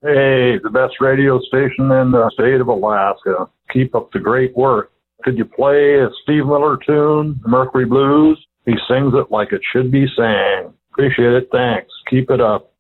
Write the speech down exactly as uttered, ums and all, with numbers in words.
Hey, the best radio station in the state of Alaska. Keep up the great work. Could you play a Steve Miller tune, Mercury Blues? He sings it like it should be sang. Appreciate it. Thanks. Keep it up.